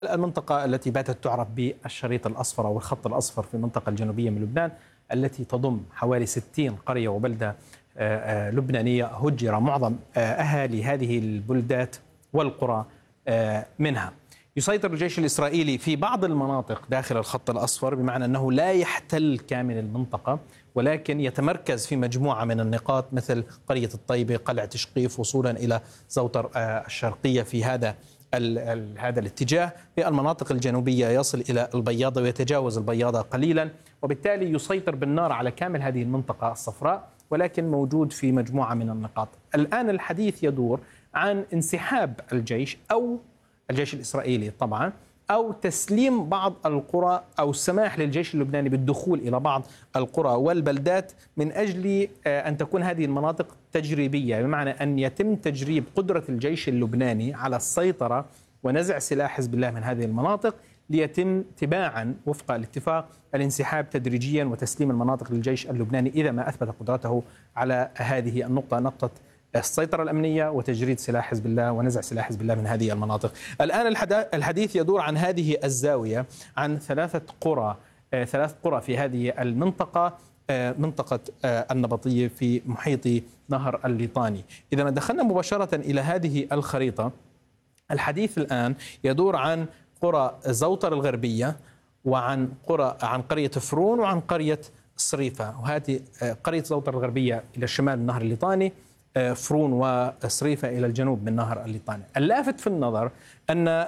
المنطقة التي باتت تعرف بالشريط الأصفر أو الخط الأصفر في المنطقة الجنوبية من لبنان، التي تضم حوالي 60 قرية وبلدة لبنانية هجر معظم أهالي هذه البلدات والقرى منها. يسيطر الجيش الإسرائيلي في بعض المناطق داخل الخط الأصفر، بمعنى أنه لا يحتل كامل المنطقة، ولكن يتمركز في مجموعة من النقاط مثل قرية الطيبة، قلعة شقيف، وصولا إلى زوطر الشرقية في هذا الاتجاه. في المناطق الجنوبية يصل إلى البياضة ويتجاوز البياضة قليلا، وبالتالي يسيطر بالنار على كامل هذه المنطقة الصفراء، ولكن موجود في مجموعة من النقاط. الآن الحديث يدور عن انسحاب الجيش أو الجيش الإسرائيلي طبعا، أو تسليم بعض القرى أو السماح للجيش اللبناني بالدخول إلى بعض القرى والبلدات من أجل أن تكون هذه المناطق تجريبية، بمعنى أن يتم تجريب قدرة الجيش اللبناني على السيطرة ونزع سلاح حزب الله من هذه المناطق، ليتم تباعا وفق الاتفاق الانسحاب تدريجيا وتسليم المناطق للجيش اللبناني إذا ما أثبت قدرته على هذه النقطة، نقطة السيطرة الأمنية وتجريد سلاح حزب الله ونزع سلاح حزب الله من هذه المناطق. الآن الحديث يدور عن هذه الزاوية، عن ثلاث قرى في هذه المنطقة، منطقة النبطية في محيط نهر الليطاني. إذا ما دخلنا مباشرة إلى هذه الخريطة، الحديث الآن يدور عن قرى زوطر الغربية، وعن قرية فرون، وعن قرية صريفة. وهذه قرية زوطر الغربية إلى الشمال من نهر الليطاني، فرون وصريفة إلى الجنوب من نهر الليطاني. اللافت في النظر أن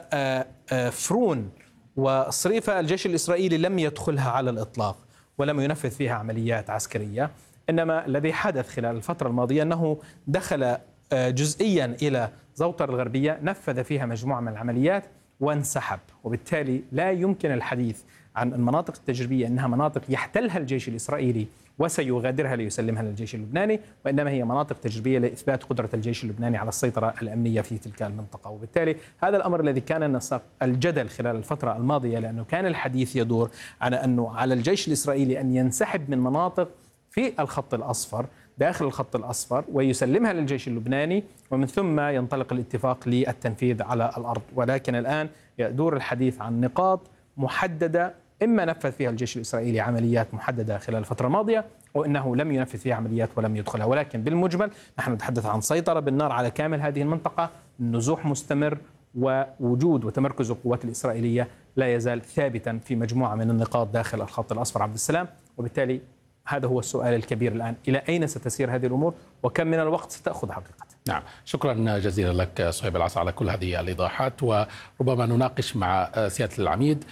فرون وصريفة الجيش الإسرائيلي لم يدخلها على الإطلاق ولم ينفذ فيها عمليات عسكرية، إنما الذي حدث خلال الفترة الماضية أنه دخل جزئيا إلى زوطر الغربية، نفذ فيها مجموعة من العمليات وانسحب. وبالتالي لا يمكن الحديث عن المناطق التجريبية أنها مناطق يحتلها الجيش الإسرائيلي وسيغادرها ليسلمها للجيش اللبناني، وإنما هي مناطق تجريبية لإثبات قدرة الجيش اللبناني على السيطرة الأمنية في تلك المنطقة. وبالتالي هذا الأمر الذي كان نساق الجدل خلال الفترة الماضية، لأنه كان الحديث يدور على الجيش الإسرائيلي أن ينسحب من مناطق في الخط الأصفر، داخل الخط الأصفر، ويسلمها للجيش اللبناني، ومن ثم ينطلق الاتفاق للتنفيذ على الأرض. ولكن الآن يدور الحديث عن نقاط محددة، إما نفذ فيها الجيش الإسرائيلي عمليات محددة خلال الفترة الماضية، أو أنه لم ينفذ فيها عمليات ولم يدخلها. ولكن بالمجمل نحن نتحدث عن سيطرة بالنار على كامل هذه المنطقة، نزوح مستمر، ووجود وتمركز القوات الإسرائيلية لا يزال ثابتا في مجموعة من النقاط داخل الخط الأصفر عبد السلام. وبالتالي هذا هو السؤال الكبير الآن، إلى أين ستسير هذه الأمور وكم من الوقت ستأخذ حقيقة؟ نعم، شكرا جزيلا لك صهيب العصا على كل هذه الإيضاحات. وربما نناقش مع سيادة العميد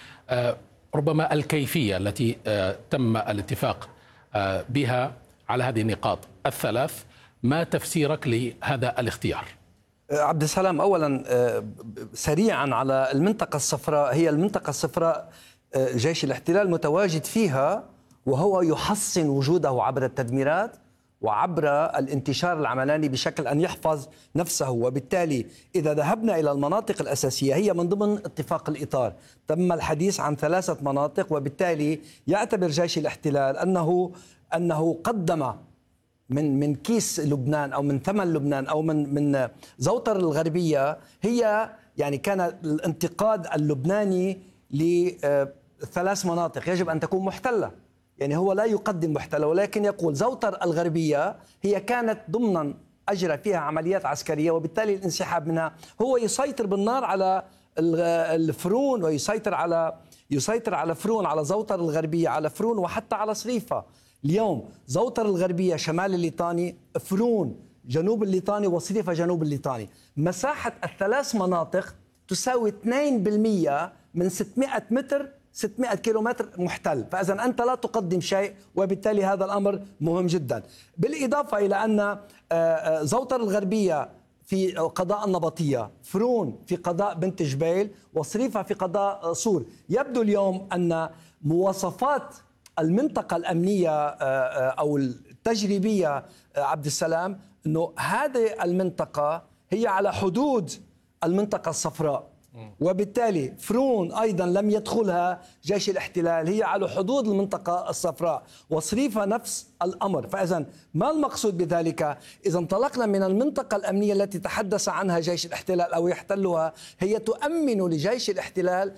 ربما الكيفية التي تم الاتفاق بها على هذه النقاط الثلاث. ما تفسيرك لهذا الاختيار؟ عبد السلام، أولا سريعا على المنطقة الصفراء، هي المنطقة الصفراء جيش الاحتلال متواجد فيها، وهو يحصن وجوده عبر التدميرات وعبر الانتشار العملاني بشكل أن يحفظ نفسه. وبالتالي إذا ذهبنا إلى المناطق الأساسية، هي من ضمن اتفاق الإطار تم الحديث عن 3 مناطق، وبالتالي يعتبر جيش الاحتلال أنه قدم من كيس لبنان أو من ثمن لبنان أو من زوطر الغربية، هي يعني كان الانتقاد اللبناني ل3 مناطق يجب أن تكون محتلة. يعني هو لا يقدم محتلة، ولكن يقول زوطر الغربية هي كانت ضمنا أجرى فيها عمليات عسكرية، وبالتالي الانسحاب منها هو يسيطر بالنار على الفرون، ويسيطر على فرون، على زوطر الغربية، على فرون، وحتى على صريفة. اليوم زوطر الغربية شمال الليطاني، فرون جنوب الليطاني، وصريفة جنوب الليطاني. مساحة ال3 مناطق تساوي 2% من 600 متر، 600 كيلومتر محتل. فإذا أنت لا تقدم شيء، وبالتالي هذا الأمر مهم جدا. بالإضافة إلى أن زوطر الغربية في قضاء النبطية، فرون في قضاء بنت جبيل، وصريفة في قضاء صور. يبدو اليوم أن مواصفات المنطقة الأمنية أو التجريبية عبد السلام، أنه هذه المنطقة هي على حدود المنطقة الصفراء، وبالتالي فرون أيضا لم يدخلها جيش الاحتلال، هي على حدود المنطقة الصفراء، وصريفة نفس الأمر. فإذا ما المقصود بذلك؟ إذا انطلقنا من المنطقة الأمنية التي تحدث عنها جيش الاحتلال أو يحتلها، هي تؤمن لجيش الاحتلال